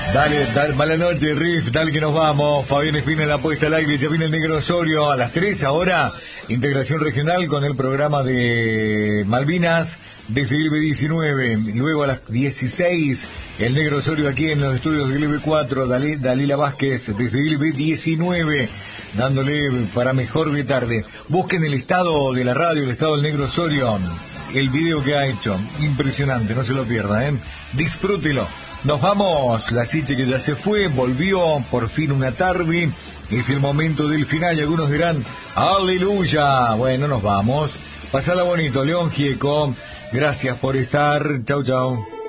Dale, mala noche, Riff, dale que nos vamos. Fabián Espina en la puesta al aire, ya viene el Negro Osorio a las 3 ahora. Integración regional con el programa de Malvinas desde el B19. Luego a las 16, el Negro Osorio aquí en los estudios del B4. Dalila Vázquez desde el B19, dándole para mejor de tarde. Busquen el estado de la radio, el estado del Negro Osorio. El video que ha hecho, impresionante, no se lo pierdan, disfrútelo. Nos vamos, la Siche que ya se fue, volvió por fin una tarde, es el momento del final y algunos dirán, ¡aleluya! Bueno, nos vamos, pasala bonito, León Gieco, gracias por estar, chau chau.